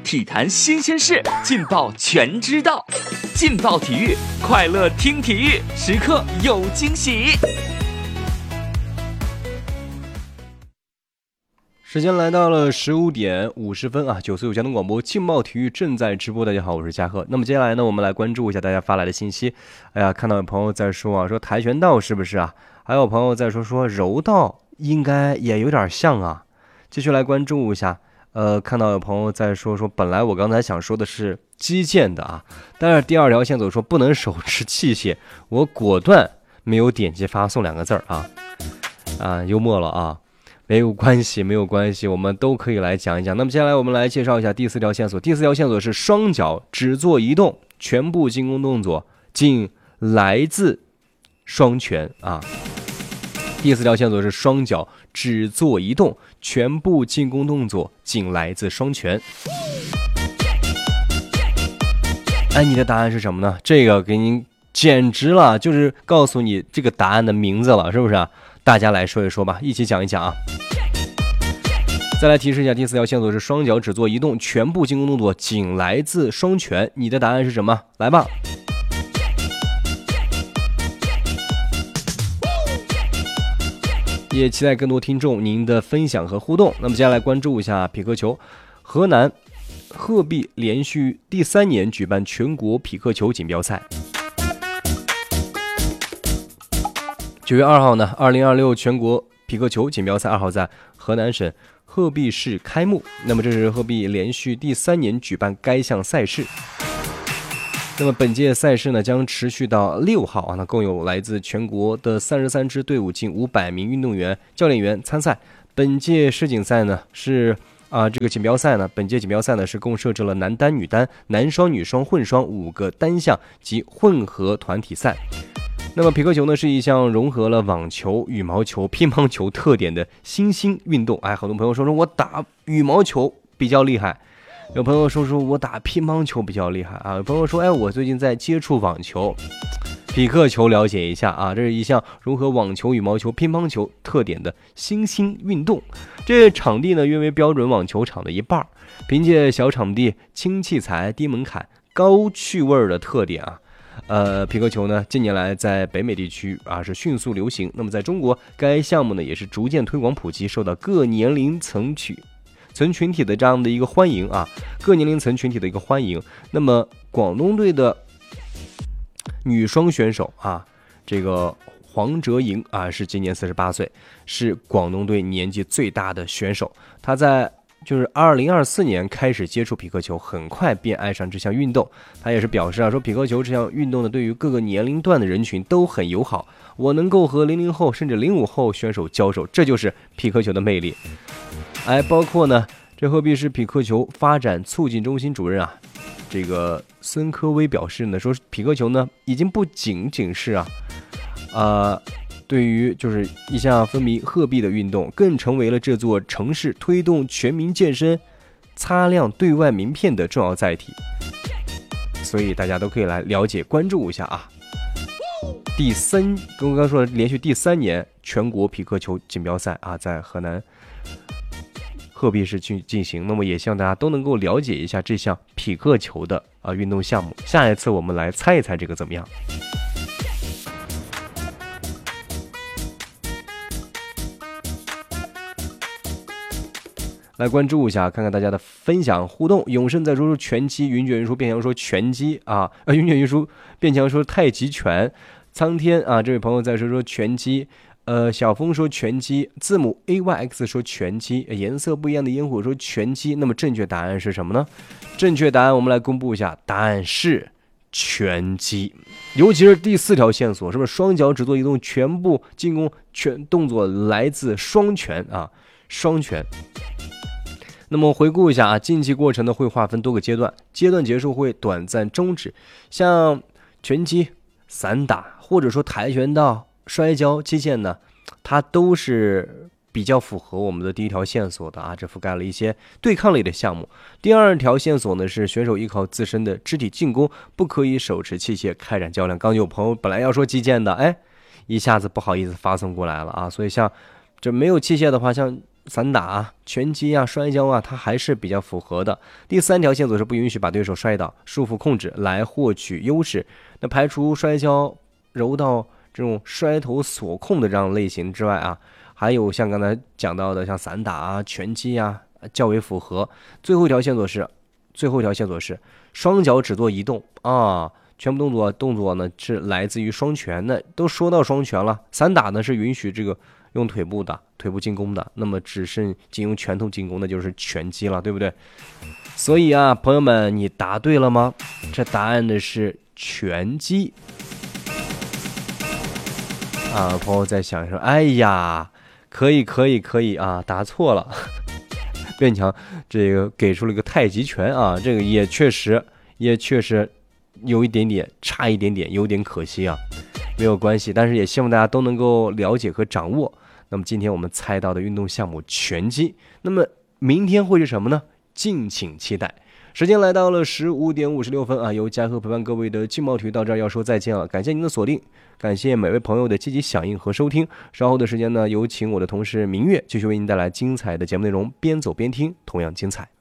体坛新鲜事，劲爆全知道。劲爆体育，快乐听体育，时刻有惊喜。 时间来到了15点50分啊！9岁有交通广播劲爆体育正在直播。大家好，我是嘉禾。那么接下来呢，我们来关注一下大家发来的信息。哎呀，看到有朋友在说啊，说跆拳道是不是啊？还有朋友在说柔道应该也有点像啊。继续来关注一下。看到有朋友在说本来我刚才想说的是击剑的啊，但是第二条线索说不能手持器械，我果断没有点击发送2个字啊，幽默了啊。没有关系，我们都可以来讲一讲。那么接下来我们来介绍一下第4条线索。第4条线索是双脚只做移动，全部进攻动作仅来自双拳啊。第4条线索是双脚只做移动，全部进攻动作仅来自双拳。哎，你的答案是什么呢？这个给您简直了，就是告诉你这个答案的名字了，是不是啊？大家来说一说吧，一起讲一讲啊。再来提示一下，第4条线索是双脚只做移动，全部进攻动作仅来自双拳。你的答案是什么？来吧。也期待更多听众您的分享和互动。那么接下来关注一下匹克球，河南鹤壁连续第3年举办全国匹克球锦标赛。9月2号呢，2026全国匹克球锦标赛2号在河南省鹤壁市开幕。那么这是鹤壁连续第3年举办该项赛事。那么本届赛事呢将持续到6号啊，那共有来自全国的33支队伍近500名运动员、教练员参赛。本届世锦赛呢是这个锦标赛呢，本届锦标赛呢是共设置了男单、女单、男双、女双、混双5个单项及混合团体赛。那么匹克球呢是一项融合了网球、羽毛球、乒乓球特点的新兴运动。哎，很多朋友说我打羽毛球比较厉害，有朋友说我打乒乓球比较厉害啊，有朋友说我最近在接触网球。匹克球了解一下啊，这是一项融合网球、羽毛球、乒乓球特点的新兴运动。这场地呢约为标准网球场的1半，凭借小场地、轻器材、低门槛、高趣味的特点匹克球呢近年来在北美地区是迅速流行。那么在中国，该项目呢也是逐渐推广普及，受到各年龄层群体的这样的一个欢迎啊，各年龄层群体的一个欢迎。那么广东队的女双选手这个黄哲莹是今年48岁，是广东队年纪最大的选手。她在2024年开始接触匹克球，很快便爱上这项运动。他也是表示说匹克球这项运动呢，对于各个年龄段的人群都很友好。我能够和00后甚至05后选手交手，这就是匹克球的魅力。包括呢，这鹤壁市匹克球发展促进中心主任这个孙科威表示呢，说匹克球呢已经不仅仅是对于一项风靡鹤壁的运动，更成为了这座城市推动全民健身、擦亮对外名片的重要载体。所以大家都可以来了解、关注一下刚刚说连续第3年全国匹克球锦标赛在河南鹤壁市去进行。那么也希望大家都能够了解一下这项匹克球的运动项目。下一次我们来猜一猜这个怎么样？来关注一下，看看大家的分享互动。永胜在说拳击，云卷云舒变强说拳击云卷云舒变强说太极拳。苍天这位朋友在说拳击。小峰说拳击，字母 AYX 说拳击，颜色不一样的烟火说拳击。那么正确答案是什么呢？正确答案我们来公布一下，答案是拳击。尤其是第4条线索，是不是双脚只做移动，全部进攻全动作来自双拳双拳。那么回顾一下竞技过程呢会划分多个阶段，阶段结束会短暂终止。像拳击、散打或者说跆拳道、摔跤、击剑呢，它都是比较符合我们的第1条线索的这覆盖了一些对抗类的项目。第2条线索呢是选手依靠自身的肢体进攻，不可以手持器械开展较量。刚有朋友本来要说击剑的，一下子不好意思发送过来了所以像这没有器械的话，像散打、拳击啊、摔跤啊，它还是比较符合的。第3条线索是不允许把对手摔倒，束缚控制来获取优势。那排除摔跤、柔道这种摔头锁控的这样类型之外啊，还有像刚才讲到的像散打啊、拳击啊，较为符合。最后一条线索是双脚只做移动啊。全部动作呢是来自于双拳。那都说到双拳了，散打呢是允许这个用腿部进攻的，那么只剩仅用拳头进攻的就是拳击了，对不对？所以啊，朋友们，你答对了吗？这答案的是拳击啊。朋友在想说，哎呀，可以啊，答错了。变强这个给出了一个太极拳啊，这个也确实有一点点差一点点，有点可惜啊。没有关系，但是也希望大家都能够了解和掌握。那么今天我们猜到的运动项目拳击，那么明天会是什么呢？敬请期待。时间来到了15点56分啊，由嘉禾陪伴各位的劲爆体育到这儿要说再见了，感谢您的锁定，感谢每位朋友的积极响应和收听。稍后的时间呢，有请我的同事明月继续为您带来精彩的节目内容，边走边听，同样精彩。